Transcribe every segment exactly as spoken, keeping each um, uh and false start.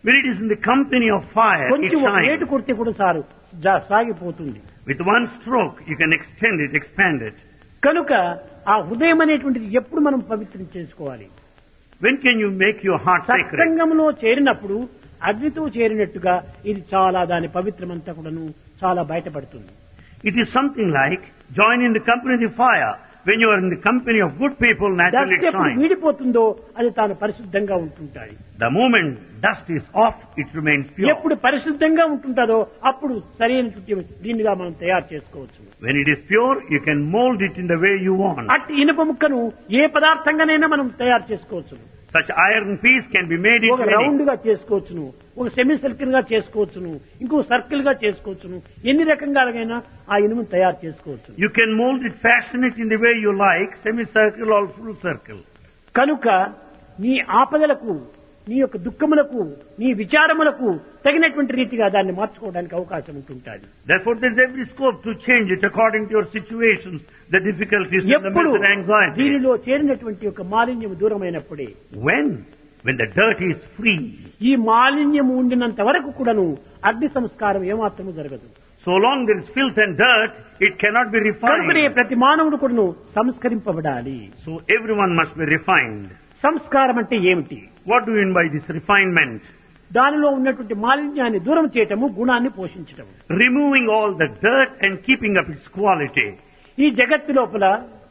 When it is in the company of fire, it కొంచెం ఒక ఏటు shines. కొడితే కూడా సారు జా- సాగిపోతుంది. With one stroke, you can extend it, expand it. కనుక ఆ హృదయం అనేటువంటిది ఎప్పుడు మనం పవిత్రం చేసుకోవాలి? When can you make your heart sacred? సత్సంగంలో చేరినప్పుడు అగ్నితో చేరినట్టుగా ఇది చాలా దాని పవిత్రమంతా కూడాను చాలా బయటపడుతుంది. It is something like joining the company of the fire. When you are in the company of good people, naturally dust it ఎప్పుడు shines. వీడిపోతుందో అది తాను పరిశుద్ధంగా ఉంటుంటాయి. The moment dust is off, it remains pure. ఎప్పుడు పరిశుద్ధంగా ఉంటుంటుందో అప్పుడు సరైన దీనిగా మనం తయారు చేసుకోవచ్చు. When it is pure, you can mold it in the way you want. అట్టి ఇనుప ముక్కను ఏ పదార్థంగానైనా మనం తయారు చేసుకోవచ్చు. Such iron piece can be made ఒక into రౌండ్ any. గా చేసుకోవచ్చును, ఒక సెమీ సర్కిల్ గా చేసుకోవచ్చును, ఇంకో సర్కిల్ గా చేసుకోవచ్చును. ఎన్ని రకంగాలైనా ఆ ఇనుమును తయారు చేసుకోవచ్చు. You can mold it, fashion it in the way you like, semicircle or full circle. కనుక నీ ఆపదలకు, నీ యొక్క దుఃఖములకు, నీ విచారములకు తగినటువంటి రీతిగా దాన్ని మార్చుకోవడానికి అవకాశం ఉంటుంటుంది. Therefore, there is every scope to change it according to your situations, the difficulties, and the ఎప్పుడు mental anxiety. దీనిలో చేరినటువంటి యొక్క మాలిన్యం దూరమైనప్పుడే, When? When the dirt is free. ఈ మాలిన్యం ఉండినంత వరకు కూడాను అగ్ని సంస్కారం ఏమాత్రము జరగదు. So long there is filth and dirt, it cannot be కనుకనే refined. ప్రతి మానవుడు కూడాను సంస్కరింపబడాలి. So everyone must be refined. సంస్కారం అంటే ఏమిటి? What do you mean by this refinement? దానిలో ఉన్నటువంటి మాలిన్యాన్ని దూరం చేయటము, గుణాన్ని పోషించటము. Removing all the dirt and keeping up its quality. ఈ జగత్తు లోపల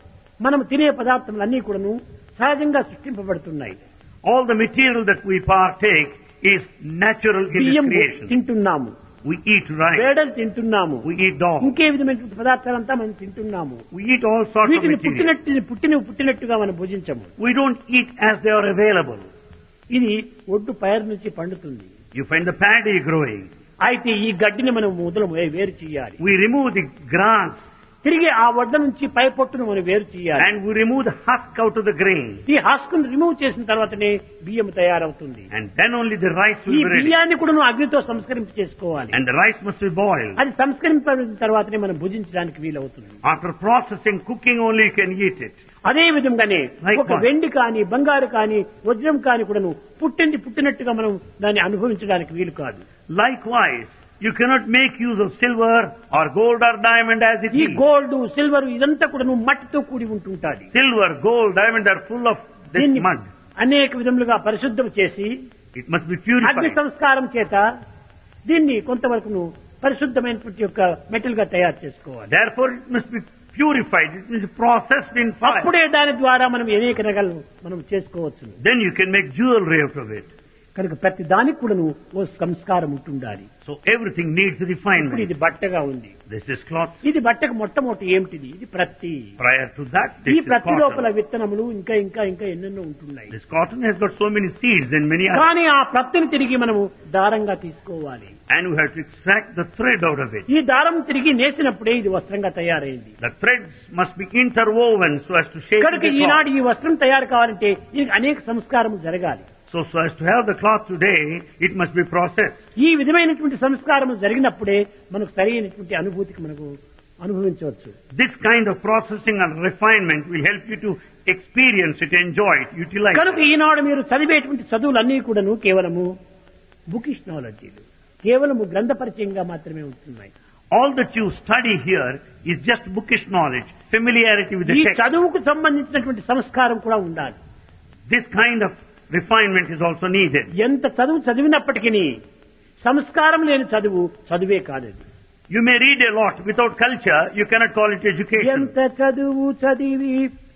మనం తినే పదార్థములన్నీ కూడాను సహజంగా సృష్టింపబడుతున్నాయి. All the material that we partake is natural in బియ్యం its creation. తింటున్నాము, We eat rice, వేడలు తింటున్నాము, we eat dog, ఇంకే విధమైనటువంటి పదార్థాలంతా మనం తింటున్నాము. we eat all sorts of వీటిని material. పుట్టినట్టు పుట్టినవి పుట్టినట్టుగా మనం భుజించము. We don't eat as they are available. ఇది ఒడ్డు పైరు నుంచి పండుతుంది. You find the paddy growing. అయితే ఈ గడ్డిని మనం మొదలు వేరు చేయాలి. We remove the grass తిరిగి ఆ వడ్డ నుంచి పై పొట్టును మనం వేరు చేయాలి. and we remove the husk out of the grain. ఈ హస్కును రిమూవ్ చేసిన తర్వాతనే బియ్యం తయారవుతుంది. And then only the rice ఈ will be ready. బియ్యాన్ని కూడా నువ్వు అగ్నితో సంస్కరింప చేసుకోవాలి. And the rice must be boiled. అది సంస్కరింపబడిన తర్వాతనే మనం భుజించడానికి వీలవుతుంది. After processing, cooking only you can eat it. అదే విధంగానే Likewise. ఒక వెండి కాని, బంగారు కాని, వజ్రం కాని కూడాను పుట్టింది పుట్టినట్టుగా మనం దాన్ని అనుభవించడానికి వీలు కాదు. Likewise, you cannot make use of silver or gold or diamond as it ఈ is. గోల్డ్, సిల్వర్ ఇదంతా కూడా నువ్వు మట్టితో కూడి ఉంటుంటాది. Silver, gold, diamond are full of this దీన్ని mud. అనేక విధములుగా పరిశుద్ధం చేసి It must be అగ్ని purified. సంస్కారం చేత దీన్ని కొంతవరకు నువ్వు పరిశుద్ధమైనటువంటి యొక్క మెటల్ గా తయారు చేసుకోవాలి. Therefore, it must be purified. It must be processed in fire. అప్పుడే దాని ద్వారా మనం అనేక రకాలు మనం చేసుకోవచ్చు. Then you can make jewelry out of it. కనుక ప్రతి దానికి కూడా నువ్వు ఓ సంస్కారం ఉంటుండాలి. So everything needs ఇప్పుడు refinement. ఇది బట్టగా ఉంది. This is cloth. ఇది బట్టకు మొట్టమొదటి ఏమిటిది? ఇది ప్రత్తి. Prior to that, ఈ this is ప్రతి లోపల cotton. విత్తనములు ఇంకా ఇంకా ఇంకా ఎన్నెన్నో ఉంటున్నాయి. This cotton has got so many seeds and many others. కానీ ఆ ప్రత్తిని తిరిగి మనము దారంగా తీసుకోవాలి. And we have to extract the thread out of it. ఈ దారం తిరిగి నేసినప్పుడే ఇది వస్త్రంగా తయారైంది. The threads must be interwoven so as to shape కనుక the cloth. ఈనాడు ఈ వస్త్రం తయారు కావాలంటే దీనికి అనేక సంస్కారం జరగాలి. So, so as to have the cloth today, it must be processed. ఈ విధమైనటువంటి సంస్కారం జరిగినప్పుడే మనకు సరైనటువంటి అనుభూతికి మనకు అనుభవించవచ్చు. This kind of processing and refinement will help you to experience it, enjoy it, utilize కనుక it. ఈనాడు మీరు చదివేటువంటి చదువులన్నీ కూడాను కేవలము బుకిష్ నాలెడ్జీలు, కేవలము గ్రంథ పరిచయంగా మాత్రమే ఉంటున్నాయి. All that you study here is just bookish knowledge, familiarity with the ఈ text. చదువుకు సంబంధించినటువంటి సంస్కారం కూడా ఉండాలి. This kind of refinement is also needed. ఎంత చదువు చదివినప్పటికీ సంస్కారం లేని చదువు చదువే కాదది. You may read a lot without culture, you cannot call it education. ఎంత చదువు చదివి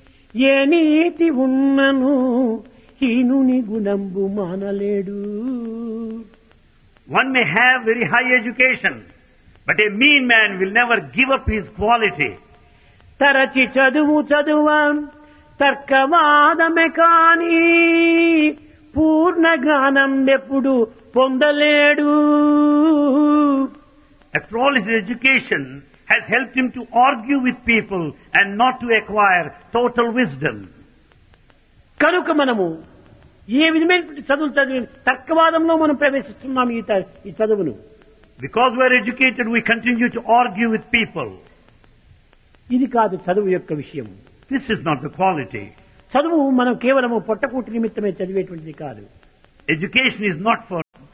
ఏ నీతి ఉన్నను హీనుని గుణంబు మానలేడు. One may have very high education, but a mean man will never give up his quality. తరచి చదువు చదువా తర్కవాదమే కాని పూర్ణ జ్ఞానం ఎప్పుడు పొందలేడు. After all, his education has helped him to argue with people and not to acquire total wisdom. కనుక మనము ఏ విధమైనటువంటి చదువులు చదివి తర్కవాదంలో మనం ప్రవేశిస్తున్నాం. ఈ త- ఈ చదువును Because we are educated, we continue to argue with people. ఇది కాదు చదువు యొక్క విషయం. This is not the quality. చదువు మనం కేవలము పొట్టకూటి నిమిత్తమే చదివేటువంటిది కాదు. Education is not for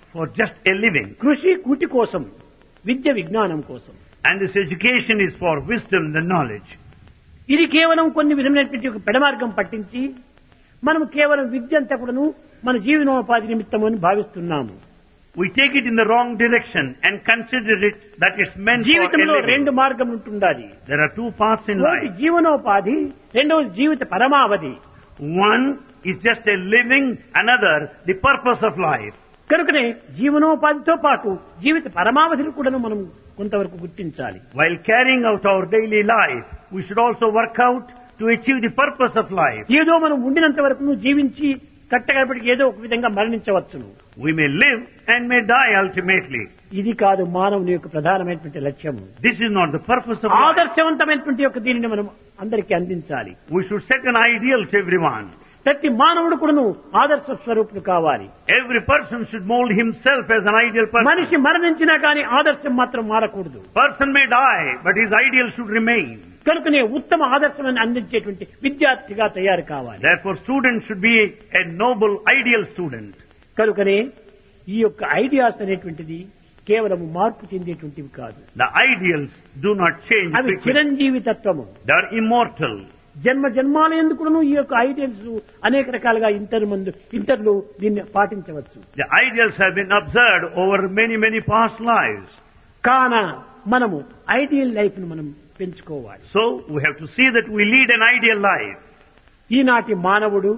for just a living. కృషి కూటి కోసం, విద్య విజ్ఞానం కోసం. And this education is for wisdom and knowledge. ఇది కేవలం కొన్ని విధమైనటువంటి ఒక పెడమార్గం పట్టించి మనం కేవలం విద్య అంతా కూడాను మన జీవనోపాధి నిమిత్తము అని భావిస్తున్నాము. We take it in the wrong direction and consider it that it's meant for a జీవితంలో living. రెండు మార్గములు ఉంటుండాలి. There are two paths in ఒకటి life. జీవనోపాధి, రెండవది జీవిత పరమావధి. One is just a living, another the purpose of life. కనుకనే జీవనోపాధితో పాటు జీవిత పరమావధిని కూడా మనం కొంతవరకు గుర్తించాలి. While carrying out our daily life, we should also work out to achieve the purpose of life. ఏదో మనం ఉండినంత వరకు జీవించి కట్టగడపటికి ఏదో ఒక విధంగా మరణించవచ్చును. We may live and may die ultimately. ఇది కాదు మానవుని యొక్క ప్రధానమైనటువంటి లక్ష్యము. This is not the purpose of life. ఆదర్శవంతమైనటువంటి యొక్క దీనిని మనం అందరికీ అందించాలి. We should set an ideal to everyone. ప్రతి మానవుడు కూడాను ఆదర్శ స్వరూపుడు కావాలి. Every person should mold himself as an ideal person. మనిషి మరణించినా కానీ ఆదర్శం మాత్రం మారకూడదు. Person may die, but his ideal should remain. కనుకనే ఉత్తమ ఆదర్శమని అందించేటువంటి విద్యార్థిగా తయారు కావాలి. Therefore, student should be a noble, ideal student. కనుకనే ఈ యొక్క ఐడియాస్ అనేటువంటిది కేవలం మార్పు చెందేటువంటివి కాదు. The ideals do not change అవి quickly. చిరంజీవి తత్వము. They are immortal. జన్మ జన్మాల ఎందుకును ఈ యొక్క ఐడియల్స్ అనేక రకాలుగా ఇంటర్ మందు ఇంటర్లు దీన్ని పాటించవచ్చు. The ideals have been observed over many, many past lives. కాన మనము ఐడియల్ లైఫ్ ను మనం పెంచుకోవాలి. So, we have to see that we lead an ideal life. ఈనాటి మానవుడు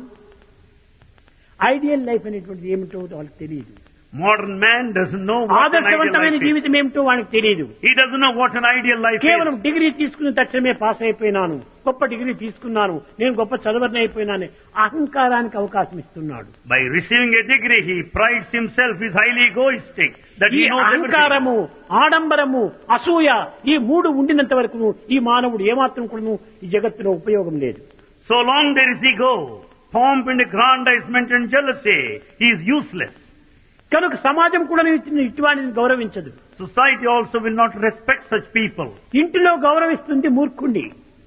ఐడియల్ లైఫ్ అనేటువంటిది ఏమిటో వాళ్ళకి తెలియదు. Modern man doesn't know what an ideal ఆదర్శవంతమైన life is. జీవితం ఏమిటో వానికి తెలియదు. He doesn't know what an ideal life కేవలం is. డిగ్రీ తీసుకున్న తక్షణమే పాస్ అయిపోయినాను, గొప్ప డిగ్రీ తీసుకున్నాను, నేను గొప్ప చదవరని అయిపోయినాను అహంకారానికి అవకాశం ఇస్తున్నాడు. By receiving a degree, he prides himself, is highly egoistic, that ఈ he knows everything. అహంకారము, ఆడంబరము, అసూయ ఈ మూడు ఉండినంత వరకు ఈ మానవుడు ఏమాత్రం కూడా ఈ జగత్తులో ఉపయోగం లేదు. So long there is ego, pomp and aggrandizement and jealousy, he is useless. కనుక సమాజం కూడా ఇటువంటిని గౌరవించదు. Society also will not respect such people. ఇంటిలో గౌరవిస్తుంది మూర్ఖుణ్ణి,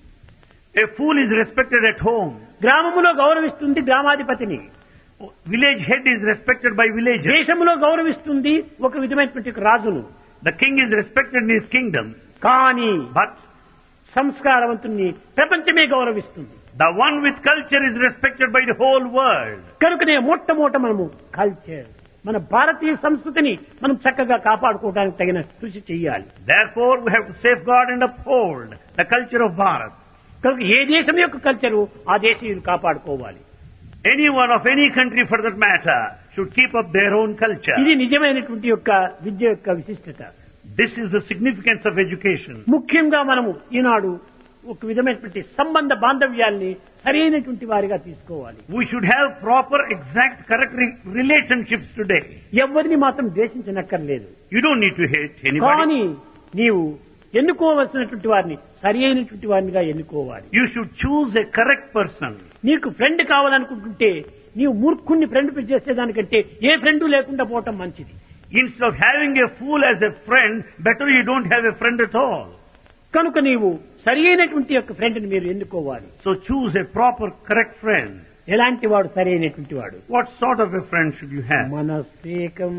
A fool is respected at home. గ్రామములో గౌరవిస్తుంది గ్రామాధిపతిని, Village head is respected by villagers. దేశములో గౌరవిస్తుంది ఒక విధమైనటువంటి ఒక రాజును. The king is respected in his kingdom. కానీ But సంస్కారవంతుణ్ణి ప్రపంచమే గౌరవిస్తుంది. the one with culture is respected by the whole world. కనుకనే మొట్టమొదట మనము కల్చర్, మన భారతీయ సంస్కృతిని మనం చక్కగా కాపాడుకోవడానికి తగిన కృషి చేయాలి. Therefore, we have to safeguard and uphold the culture of Bharat. కనుక ఏ దేశం యొక్క కల్చరు ఆ దేశీయులు కాపాడుకోవాలి. Anyone of any country for that matter should keep up their own culture. ఇది నిజమైనటువంటి యొక్క విద్య యొక్క విశిష్టత. This is the significance of education. ముఖ్యంగా మనము ఈనాడు ఒక విధమైనటువంటి సంబంధ బాంధవ్యాల్ని సరైనటువంటి వారిగా తీసుకోవాలి. We should have proper, exact, correct re- relationships today. ఎవరిని మాత్రం ద్వేషించనక్కర్లేదు. You don't need to hate anybody. కానీ నీవు ఎన్నుకోవలసినటువంటి వారిని సరి అయినటువంటి వారినిగా ఎన్నుకోవాలి. You should choose a correct person. నీకు ఫ్రెండ్ కావాలనుకుంటుంటే నీవు మూర్ఖుణ్ణి ఫ్రెండ్ చేసేదానికంటే ఏ ఫ్రెండ్ లేకుండా పోవటం మంచిది. Instead of having a fool as a friend, better you don't have a friend at all. కనుక నీవు సరి అయినటువంటి యొక్క ఫ్రెండ్ ని మీరు ఎన్నుకోవాలి. So choose a proper, correct friend. ఎలాంటి వాడు సరి అయినటువంటి వాడు? What sort of a friend should you have? మనస్సేకం,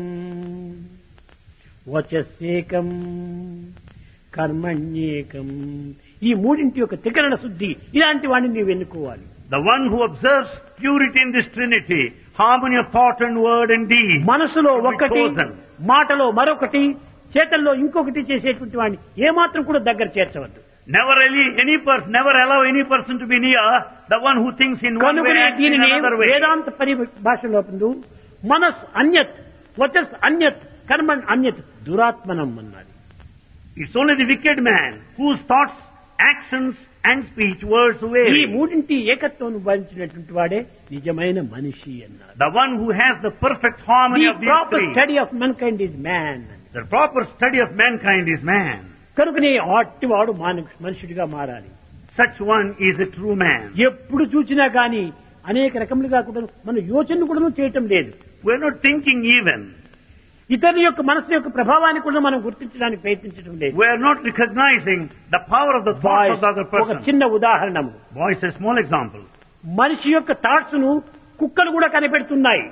వచస్సేకం, కర్మణ్యేకం, ఈ మూడింటి యొక్క త్రికరణ శుద్ధి, ఇలాంటి వాడిని నీవు ఎన్నుకోవాలి. The one who observes purity in this Trinity, harmony of thought and word and deed. మనసులో should be ఒకటి, chosen. మాటలో మరొకటి, చేతల్లో ఇంకొకటి చేసేటువంటి వాడిని ఏమాత్రం కూడా దగ్గర చేర్చవద్దు. Never really any person, never allow any person to be near the one who thinks in one way కనుకనే and in దీనిని another way. వేదాంత పరిభాషలో పొందు మనస్ అన్యత్, వచస్ అన్యత్, కర్మణ్ అన్యత్, దురాత్మనం అన్నది. It's only the wicked man whose thoughts, actions and speech, words ఈ vary. మూడింటి ఏకత్వం భరించినటువంటి వాడే నిజమైన మనిషి అన్నారు. The one who has the perfect harmony the of these proper three. Study of మెన్కైండ్ is man. The proper study of mankind is man. కనుకనే అట్టి వాడు మనుషుడిగా మారాలి. Such one is a true man. ఎప్పుడు చూసినా గాని అనేక రకములుగా కూడా మన యోచన కూడా చేయటం లేదు. We're not thinking even. ఇతరుల యొక్క మనసు యొక్క ప్రభావాన్ని కూడా మనం గుర్తించడానికి ప్రయత్నించడం లేదు. We're not recognizing the power of the thoughts of the other ఒక person. చిన్న ఉదాహరణము. Boys, a small example. మనిషి యొక్క థాట్స్ ను కుక్కలు కూడా కనిపెడుతున్నాయి.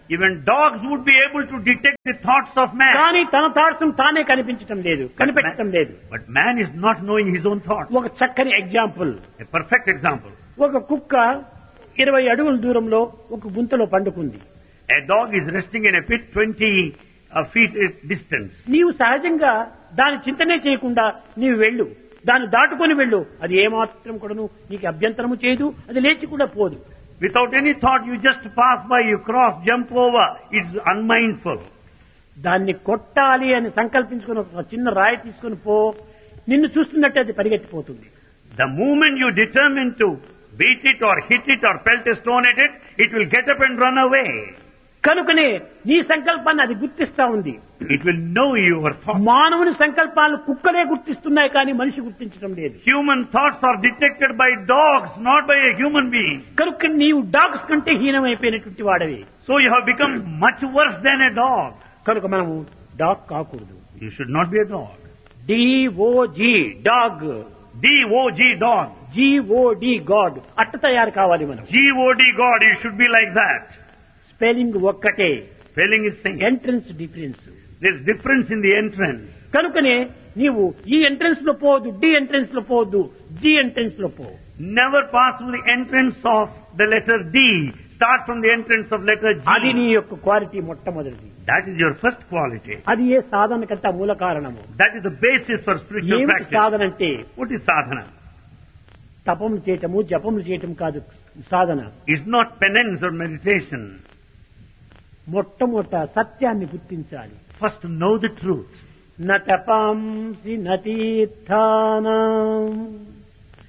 Even dogs would be able to detect the thoughts of man. కానీ తన థాట్స్ తానే కనిపించటం లేదు, కనిపెట్టడం లేదు. But man is not knowing his own thoughts. ఒక చక్కని ఎగ్జాంపుల్, A perfect example. ఒక కుక్క ఇరవై అడుగుల దూరంలో ఒక గుంతలో పండుకుంది. A dog is resting in a pit twenty uh, feet distance. నీవు సహజంగా దాని చింతనే చేయకుండా నీవు వెళ్ళు, దాన్ని దాటుకొని వెళ్ళు, అది ఏమాత్రం కూడాను నీకు అభ్యంతరము చేయదు, అది లేచి కూడా పోదు. Without any thought, you just pass by, you cross, jump over. It's unmindful. దాన్ని కొట్టాలి అని సంకల్పించుకుని ఒక చిన్న రాయి తీసుకుని పో, నిన్ను చూస్తున్నట్టు అది పరిగెత్తిపోతుంది. The moment you determine to beat it or hit it or pelt a stone at it, it will get up and run away. కనుకనే నీ సంకల్పాన్ని అది గుర్తిస్తా ఉంది. It will know your thoughts. మానవుని సంకల్పాలు కుక్కలే గుర్తిస్తున్నాయి కానీ మనిషి గుర్తించడం లేదు. Human thoughts are detected by dogs, not by a human being. కనుక నీవు డాగ్స్ కంటే హీనమైపోయినటువంటి వాడవి. So you have become much worse than a dog. కనుక మనము డాగ్ కాకూడదు. You should not be a dog. DOG dog, D O G dog. GOD God, అట్ట తయారు కావాలి మనం. G O D God, you should be like that. Spelling ఒక్కటే, Spelling is same. Entrance difference. There's difference in the entrance. కనుకనే నీవు ఈ entrance లో పోవద్దు, డి ఎంట్రన్స్ లో పోవద్దు, జి ఎంట్రన్స్ లో పో. Never pass through the entrance of the letter D. Start from the entrance of letter అది G. నీ యొక్క క్వాలిటీ మొట్టమొదటిది. That is your first quality. అది ఏ సాధనకంతా మూల కారణము. That is the basis for spiritual ఏమిటి practice. సాధన అంటే? What is sadhana? తపములు చేయటము, జపములు చేయటం కాదు సాధన. It's not penance or meditation. మొట్టమొదట సత్యాన్ని గుర్తించాలి. First know the truth. న తపంసి న తీర్థానాం